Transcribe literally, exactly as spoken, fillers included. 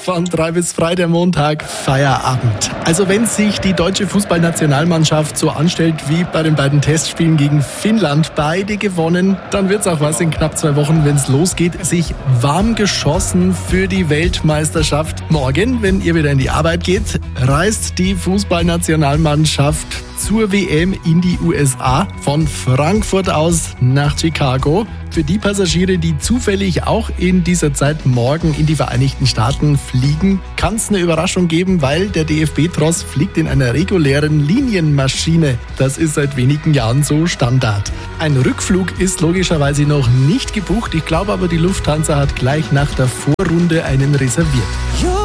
Von drei bis frei der Montag, Feierabend. Also wenn sich die deutsche Fußballnationalmannschaft so anstellt wie bei den beiden Testspielen gegen Finnland, beide gewonnen, dann wird's auch was in knapp zwei Wochen, wenn's losgeht. Sich warm geschossen für die Weltmeisterschaft. Morgen, wenn ihr wieder in die Arbeit geht, reist die Fußballnationalmannschaft zur W M in die U S A, von Frankfurt aus nach Chicago. Für die Passagiere, die zufällig auch in dieser Zeit morgen in die Vereinigten Staaten fliegen, kann es eine Überraschung geben, weil der D F B-Tross fliegt in einer regulären Linienmaschine. Das ist seit wenigen Jahren so Standard. Ein Rückflug ist logischerweise noch nicht gebucht. Ich glaube aber, die Lufthansa hat gleich nach der Vorrunde einen reserviert.